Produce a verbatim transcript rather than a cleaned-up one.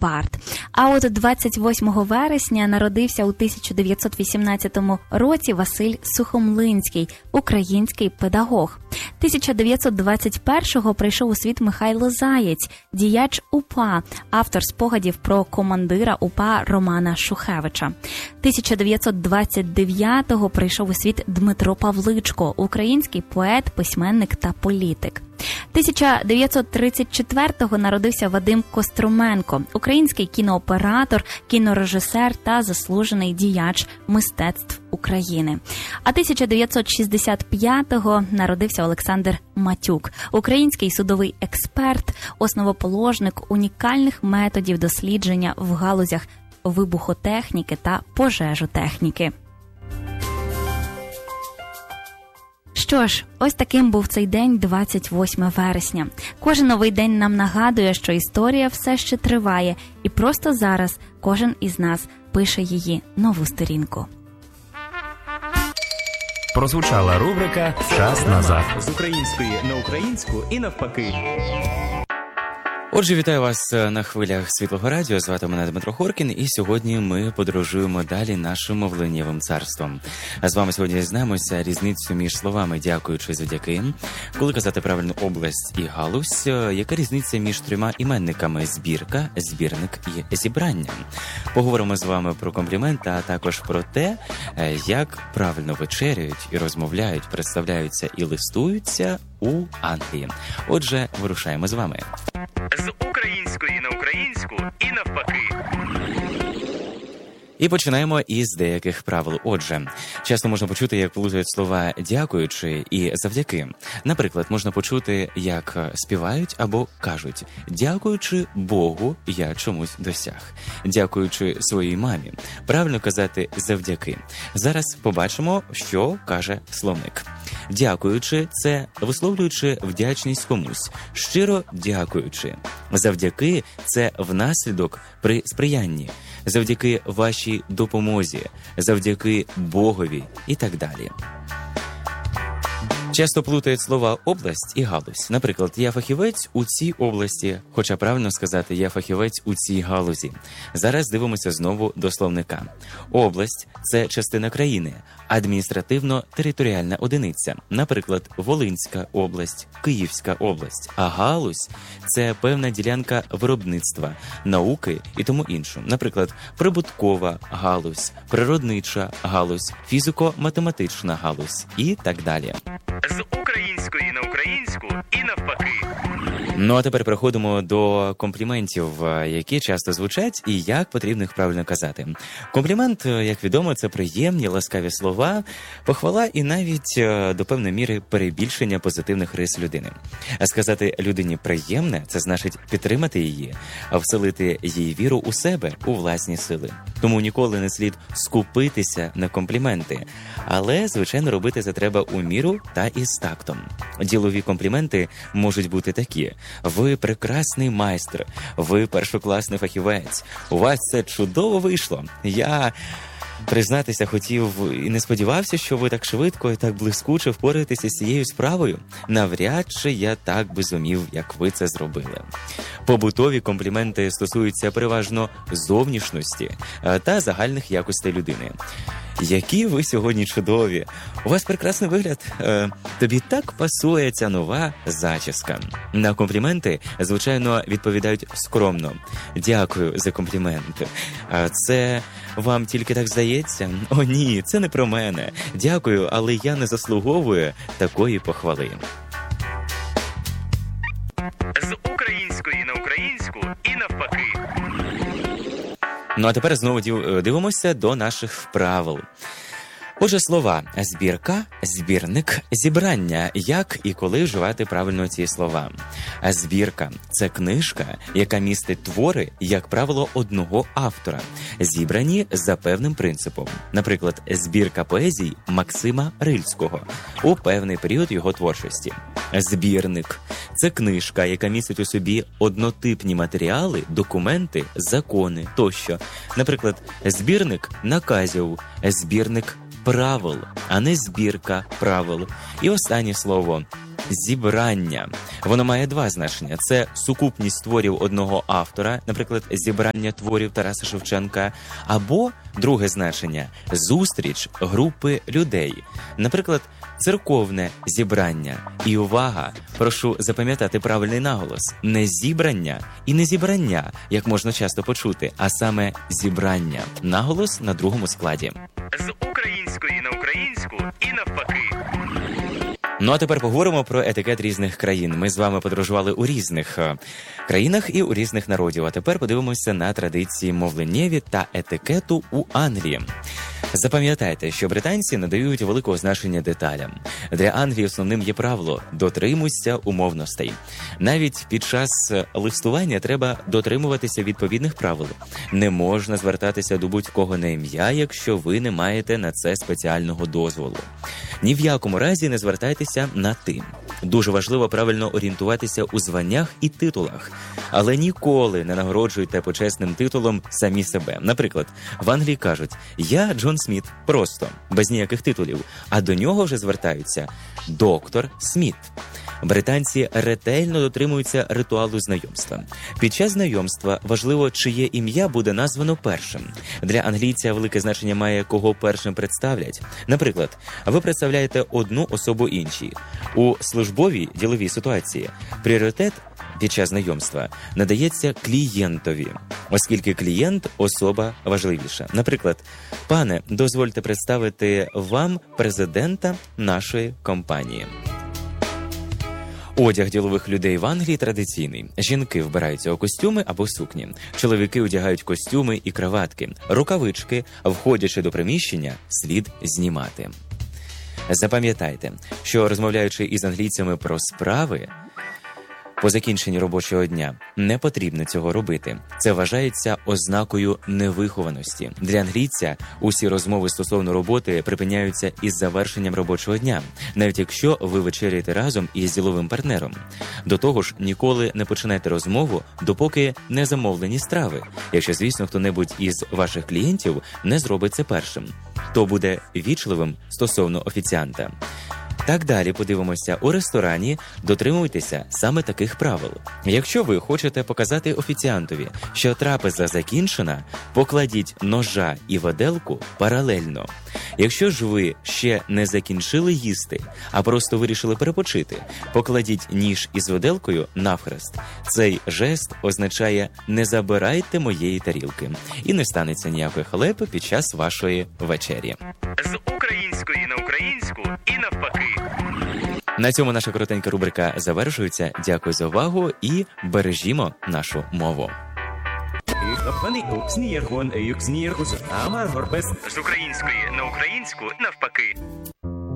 бард. А от двадцять восьмого вересня народився у тисяча дев'ятсот вісімнадцятому році Василь Сухомлинський, український педагог. тисяча дев'ятсот двадцять першого прийшов у світ Михайло Заєць, діяч УПА, автор спогадів про командира УПА Романа Шухевича. тисяча дев'ятсот двадцять дев'ятого прийшов у світ Дмитро Павличко, український поет, письменник та політик. тисяча дев'ятсот тридцять четвертого народився Вадим Костроменко, український кінооператор, кінорежисер та заслужений діяч мистецтв України. А тисяча дев'ятсот шістдесят п'ятого народився Олександр Матюк, український судовий експерт, основоположник унікальних методів дослідження в галузях вибухотехніки та пожежотехніки. Що ж, ось таким був цей день, двадцять восьмого вересня. Кожен новий день нам нагадує, що історія все ще триває, і просто зараз кожен із нас пише її нову сторінку. Прозвучала рубрика «Час назад». З української на українську і навпаки. Отже, вітаю вас на хвилях Світлого радіо. Звати мене Дмитро Хоркін, і сьогодні ми подорожуємо далі нашим мовленнєвим царством. А з вами сьогодні дізнаємося різницю між словами «дякуючи», «завдяки», коли казати правильно «область» і «галузь», яка різниця між трьома іменниками «збірка», «збірник» і «зібрання». Поговоримо з вами про компліменти, а також про те, як правильно вечеряють і розмовляють, представляються і листуються у Англії. Отже, вирушаємо з вами. З української на українську і навпаки. І починаємо із деяких правил. Отже, часто можна почути, як плутають слова «дякуючи» і «завдяки». Наприклад, можна почути, як співають або кажуть «дякуючи Богу, я чомусь досяг». Дякуючи своїй мамі. Правильно казати «завдяки». Зараз побачимо, що каже словник. Дякуючи – це висловлюючи вдячність комусь, щиро дякуючи. Завдяки – це внаслідок при сприянні, завдяки вашій допомозі, завдяки Богові і так далі. Часто плутають слова «область» і «галузь». Наприклад, «я фахівець у цій області», хоча правильно сказати «я фахівець у цій галузі». Зараз дивимося знову до словника. Область – це частина країни, адміністративно-територіальна одиниця. Наприклад, Волинська область, Київська область. А галузь – це певна ділянка виробництва, науки і тому інше. Наприклад, прибуткова галузь, природнича галузь, фізико-математична галузь і так далі. З української на українську і навпаки. Ну а тепер переходимо до компліментів, які часто звучать і як потрібно їх правильно казати. Комплімент, як відомо, це приємні, ласкаві слова, похвала і навіть до певної міри перебільшення позитивних рис людини. А сказати людині приємне – це значить підтримати її, вселити їй віру у себе, у власні сили. Тому ніколи не слід скупитися на компліменти. Але, звичайно, робити це треба у міру та із тактом. Ділові компліменти можуть бути такі. Ви прекрасний майстер, ви першокласний фахівець, у вас це чудово вийшло. Я, признатися, хотів і не сподівався, що ви так швидко і так блискуче впораєтеся з цією справою. Навряд чи я так би зумів, як ви це зробили. Побутові компліменти стосуються переважно зовнішності та загальних якостей людини. Які ви сьогодні чудові! У вас прекрасний вигляд. Е, тобі так пасує ця нова зачіска. На компліменти, звичайно, відповідають скромно. Дякую за комплімент. А це вам тільки так здається? О ні, це не про мене. Дякую, але я не заслуговую такої похвали. З української на українську і навпаки. Ну а тепер знову дивимося до наших правил. Отже, слова «збірка», «збірник», «зібрання». Як і коли вживати правильно ці слова? Збірка – це книжка, яка містить твори, як правило, одного автора, зібрані за певним принципом. Наприклад, збірка поезій Максима Рильського у певний період його творчості. Збірник – це книжка, яка містить у собі однотипні матеріали, документи, закони тощо. Наприклад, збірник наказів, збірник правил, а не збірка правил. І останнє слово зібрання. Воно має два значення. Це сукупність творів одного автора, наприклад, зібрання творів Тараса Шевченка, або друге значення – зустріч групи людей. Наприклад, церковне зібрання. І увага, прошу запам'ятати правильний наголос. Не зібрання і не зібрання, як можна часто почути, а саме зібрання. Наголос на другому складі. З української на українську і навпаки. Ну а тепер поговоримо про етикет різних країн. Ми з вами подорожували у різних е, країнах і у різних народів. А тепер подивимося на традиції мовленнєві та етикету у Англії. Запам'ятайте, що британці надають великого значення деталям. Для Англії основним є правило – дотримуйся умовностей. Навіть під час листування треба дотримуватися відповідних правил. Не можна звертатися до будь-кого на ім'я, якщо ви не маєте на це спеціального дозволу. Ні в якому разі не звертайтеся на «ти». Дуже важливо правильно орієнтуватися у званнях і титулах. Але ніколи не нагороджуйте почесним титулом самі себе. Наприклад, в Англії кажуть «Я Джон Сміт», просто, без ніяких титулів, а до нього вже звертаються «доктор Сміт». Британці ретельно дотримуються ритуалу знайомства. Під час знайомства важливо, чиє ім'я буде названо першим. Для англійця велике значення має, кого першим представлять. Наприклад, ви представляєте одну особу іншій. У службовій діловій ситуації пріоритет під час знайомства надається клієнтові, оскільки клієнт – особа важливіша. Наприклад, пане, дозвольте представити вам президента нашої компанії. Одяг ділових людей в Англії традиційний. Жінки вбираються у костюми або сукні. Чоловіки одягають костюми і краватки. Рукавички, входячи до приміщення, слід знімати. Запам'ятайте, що розмовляючи із англійцями про справи, по закінченні робочого дня не потрібно цього робити. Це вважається ознакою невихованості. Для англійця усі розмови стосовно роботи припиняються із завершенням робочого дня, навіть якщо ви вечеряєте разом із діловим партнером. До того ж, ніколи не починайте розмову, допоки не замовлені страви, якщо, звісно, хто-небудь із ваших клієнтів не зробить це першим. То буде вічливим стосовно офіціанта. Так далі подивимося, у ресторані дотримуйтеся саме таких правил. Якщо ви хочете показати офіціантові, що трапеза закінчена, покладіть ножа і виделку паралельно. Якщо ж ви ще не закінчили їсти, а просто вирішили перепочити, покладіть ніж із виделкою навхрест. Цей жест означає «не забирайте моєї тарілки» і не станеться ніякої халепи під час вашої вечері. З української на українську і навпаки. На цьому наша коротенька рубрика завершується. Дякую за увагу і бережімо нашу мову. З української на українську навпаки.